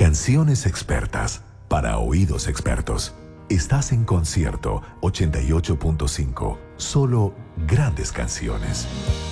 Canciones expertas para oídos expertos. Estás en Concierto 88.5. Solo grandes canciones.